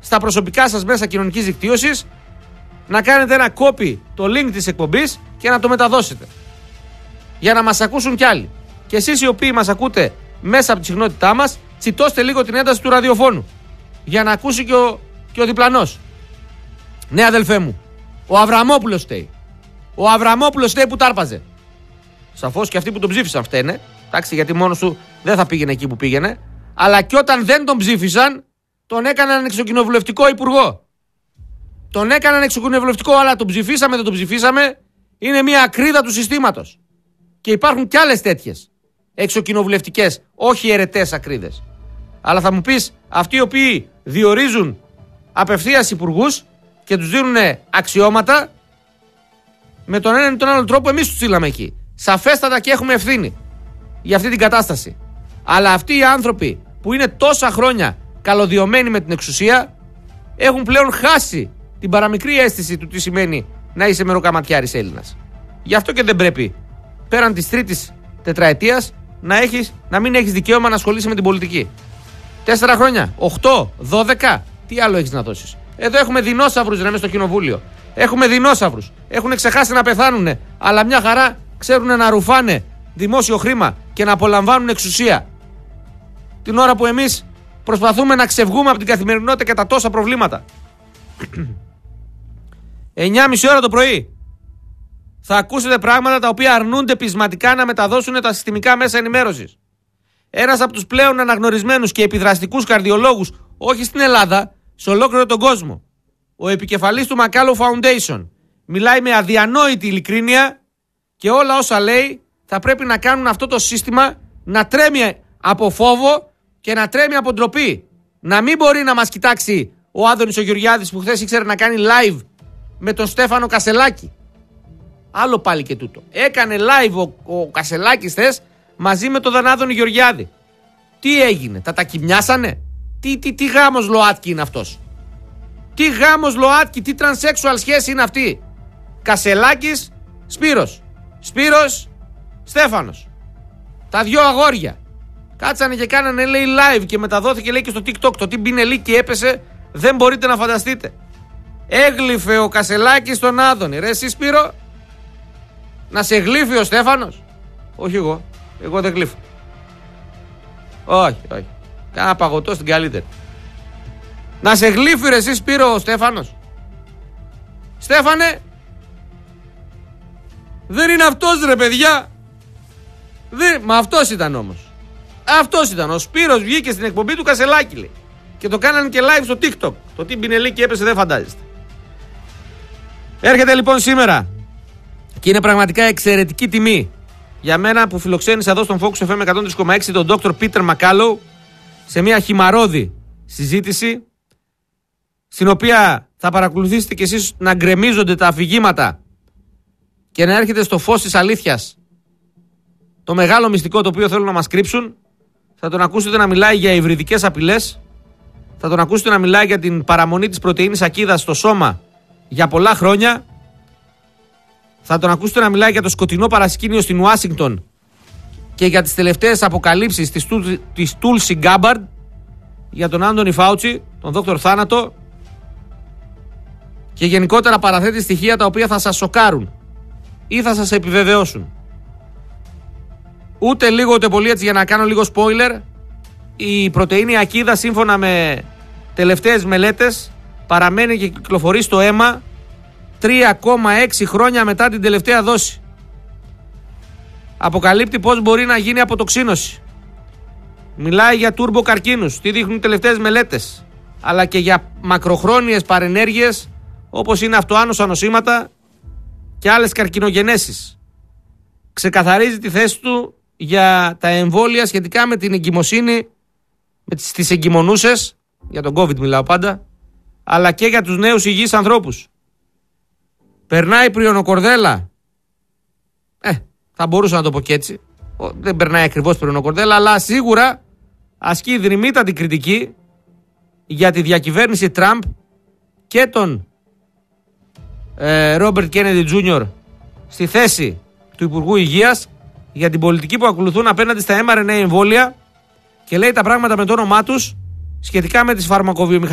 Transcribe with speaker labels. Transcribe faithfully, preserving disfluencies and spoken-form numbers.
Speaker 1: στα προσωπικά σας μέσα κοινωνικής δικτύωσης, να κάνετε ένα copy το link της εκπομπής και να το μεταδώσετε. Για να μας ακούσουν κι άλλοι. Και εσείς οι οποίοι μας ακούτε μέσα από τη συχνότητά μας, τσιτώστε λίγο την ένταση του ραδιοφώνου. Για να ακούσει και ο, και ο διπλανός. Ναι, αδελφέ μου, ο Αβραμόπουλος φταίει. Ο Αβραμόπουλος φταίει που τάρπαζε. Σαφώς και αυτοί που τον ψήφισαν φταίνε. Εντάξει, γιατί μόνος του δεν θα πήγαινε εκεί που πήγαινε. Αλλά και όταν δεν τον ψήφισαν, τον έκαναν εξοκοινοβουλευτικό υπουργό. Τον έκαναν εξοκοινοβουλευτικό, αλλά τον ψηφίσαμε, δεν τον ψηφίσαμε. Είναι μια ακρίδα του συστήματος. Και υπάρχουν κι άλλες τέτοιες εξοκοινοβουλευτικές, όχι αιρετές ακρίδες. Αλλά θα μου πεις, αυτοί οι οποίοι διορίζουν απευθείας υπουργούς και τους δίνουν αξιώματα, με τον έναν ή τον άλλο τρόπο εμείς τους στείλαμε εκεί. Σαφέστατα και έχουμε ευθύνη για αυτή την κατάσταση. Αλλά αυτοί οι άνθρωποι που είναι τόσα χρόνια καλωδιωμένοι με την εξουσία, έχουν πλέον χάσει την παραμικρή αίσθηση του τι σημαίνει να είσαι μεροκαματιάρης Έλληνας. Γι' αυτό και δεν πρέπει πέραν της τρίτης τετραετίας να, έχεις, να μην έχεις δικαίωμα να ασχολείσαι με την πολιτική. Τέσσερα χρόνια, οχτώ, δώδεκα, τι άλλο έχεις να δώσεις? Εδώ έχουμε δεινόσαυρους ρε, μες στο κοινοβούλιο. Έχουμε δεινόσαυρους. Έχουν ξεχάσει να πεθάνουνε, αλλά μια χαρά ξέρουν να ρουφάνε δημόσιο χρήμα και να απολαμβάνουν εξουσία. Την ώρα που εμείς προσπαθούμε να ξεβγούμε από την καθημερινότητα και τα τόσα προβλήματα. εννιά και μισή ώρα το πρωί θα ακούσετε πράγματα τα οποία αρνούνται πεισματικά να μεταδώσουν τα συστημικά μέσα ενημέρωσης. Ένας από τους πλέον αναγνωρισμένους και επιδραστικούς καρδιολόγους, όχι στην Ελλάδα, σε ολόκληρο τον κόσμο, ο επικεφαλής του Macalou Foundation, μιλάει με αδιανόητη ειλικρίνεια και όλα όσα λέει θα πρέπει να κάνουν αυτό το σύστημα να τρέμει από φόβο και να τρέμει από ντροπή. Να μην μπορεί να μας κοιτάξει ο Άδωνης ο Γεωργιάδης που χθες ήξερε να κάνει live με τον Στέφανο Κασελάκη. Άλλο πάλι και τούτο. Έκανε live ο, ο Κασελάκης χθες μαζί με τον Άδωνη Γεωργιάδη. Τι έγινε, τα τα κοιμιάσανε? Τι, τι, τι γάμος ΛΟΑΤΚΙ είναι αυτός? Τι γάμος ΛΟΑΤΚΙ, τι τρανσέξουαλ σχέση είναι αυτή? Κασελάκης, Σπύρος. Σπύρος, Στέφανος. Τα δυο αγόρια. Κάτσανε και κάνανε λέει live και μεταδόθηκε λέει και στο TikTok. Το τι μπίνε και έπεσε δεν μπορείτε να φανταστείτε. Έγλυφε ο Κασελάκης τον Άδωνη. Ρε εσύ Σπύρο, να σε γλύφει ο Στέφανος? Όχι εγώ. Εγώ δεν γλύφω. Όχι, όχι. Κάνα παγωτό στην καλύτερη. Να σε γλύφει ρε εσύ Σπύρο ο Στέφανος? Στέφανε, δεν είναι αυτός ρε παιδιά. Δεν... Μα αυτός ήταν όμως. Αυτός ήταν. Ο Σπύρος βγήκε στην εκπομπή του Κασελάκη λέει. Και το κάνανε και live στο TikTok. Το τι μπινελί και έπεσε δεν φαντάζεστε. Έρχεται λοιπόν σήμερα και είναι πραγματικά εξαιρετική τιμή για μένα που φιλοξένησα εδώ στον Focus εφ εμ εκατόν τρία κόμμα έξι τον Δόκτωρ Πίτερ Macalou σε μια χυμαρώδη συζήτηση στην οποία θα παρακολουθήσετε κι εσείς να γκρεμίζονται τα αφηγήματα και να έρχεται στο φως της αλήθειας το μεγάλο μυστικό το οποίο θέλουν να μας κρύψουν. Θα τον ακούσετε να μιλάει για υβριδικές απειλές. Θα τον ακούσετε να μιλάει για την παραμονή της πρωτεΐνης ακίδας στο σώμα για πολλά χρόνια. Θα τον ακούσετε να μιλάει για το σκοτεινό παρασκήνιο στην Ουάσιγκτον και για τις τελευταίες αποκαλύψεις της, της Tulsi Gabbard, για τον Άντονι Φάουτσι, τον Δόκτωρ Θάνατο, και γενικότερα παραθέτει στοιχεία τα οποία θα σας σοκάρουν ή θα σας επιβεβαιώσουν. Ούτε λίγο ούτε πολύ, έτσι για να κάνω λίγο spoiler, η πρωτεΐνη ακίδα σύμφωνα με τελευταίες μελέτες παραμένει και κυκλοφορεί στο αίμα τρία κόμμα έξι χρόνια μετά την τελευταία δόση. Αποκαλύπτει πώς μπορεί να γίνει αποτοξίνωση. Μιλάει για τούρμπο καρκίνους, τι δείχνουν οι τελευταίες μελέτες, αλλά και για μακροχρόνιες παρενέργειες όπως είναι αυτοάνωσα νοσήματα και άλλες καρκινογενέσεις. Ξεκαθαρίζει τη θέση του για τα εμβόλια σχετικά με την εγκυμοσύνη, με τις, τις εγκυμονούσες, για τον COVID μιλάω πάντα, αλλά και για τους νέους υγιείς ανθρώπους. Περνάει πριονοκορδέλα. Ε, θα μπορούσα να το πω και έτσι. Δεν περνάει ακριβώς πριονοκορδέλα, αλλά σίγουρα ασκεί δρυμύτατη κριτική για τη διακυβέρνηση Τραμπ και τον Ρόμπερτ Κέννεντι Τζούνιορ στη θέση του Υπουργού Υγείας, για την πολιτική που ακολουθούν απέναντι στα εμ αρ εν έι εμβόλια, και λέει τα πράγματα με το όνομά τους σχετικά με τις φαρμακοβιομηχανίες